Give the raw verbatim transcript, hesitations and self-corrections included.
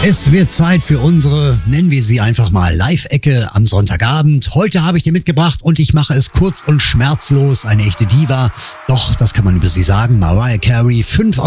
Es wird Zeit für unsere, nennen wir sie einfach mal, Live-Ecke am Sonntagabend. Heute habe ich dir mitgebracht und ich mache es kurz und schmerzlos, eine echte Diva. Doch, das kann man über sie sagen, Mariah Carey, fünf